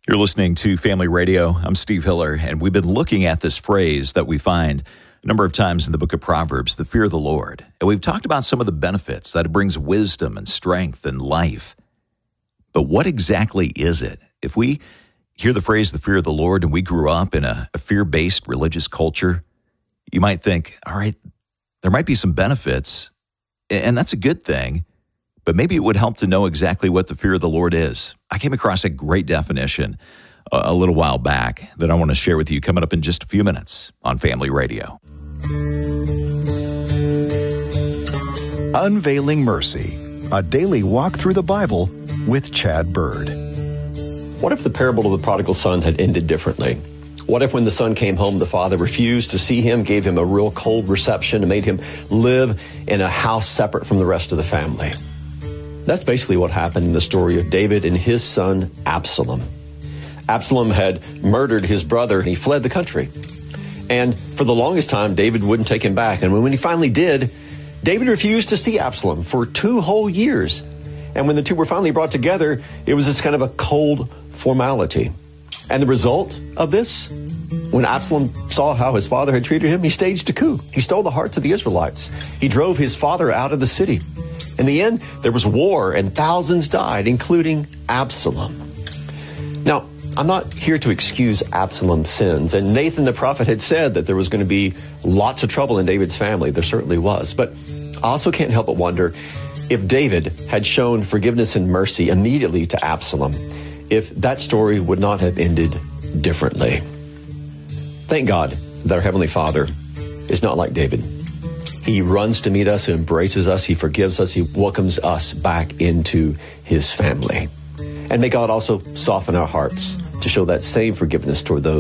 You're listening to Family Radio. I'm Steve Hiller, and we've been looking at this phrase that we find a number of times in the book of Proverbs, the fear of the Lord. And we've talked about some of the benefits that it brings wisdom and strength and life. But what exactly is it? If we hear the phrase, the fear of the Lord, and we grew up in a fear-based religious culture, you might think, all right, there might be some benefits, and that's a good thing. But maybe it would help to know exactly what the fear of the Lord is. I came across a great definition a little while back that I want to share with you coming up in just a few minutes on Family Radio. Unveiling Mercy, a daily walk through the Bible with Chad Bird. What if the parable of the prodigal son had ended differently? What if when the son came home, the father refused to see him, gave him a real cold reception, and made him live in a house separate from the rest of the family? That's basically what happened in the story of David and his son Absalom. Absalom had murdered his brother and he fled the country. And for the longest time, David wouldn't take him back. And when he finally did, David refused to see Absalom for 2 whole years. And when the two were finally brought together, it was this kind of a cold formality. And the result of this, when Absalom saw how his father had treated him, he staged a coup. He stole the hearts of the Israelites. He drove his father out of the city. In the end, there was war and thousands died, including Absalom. Now, I'm not here to excuse Absalom's sins, and Nathan the prophet had said that there was going to be lots of trouble in David's family. There certainly was. But I also can't help but wonder if David had shown forgiveness and mercy immediately to Absalom, if that story would not have ended differently. Thank God that our Heavenly Father is not like David. He runs to meet us, he embraces us, he forgives us, he welcomes us back into his family. And may God also soften our hearts to show that same forgiveness toward those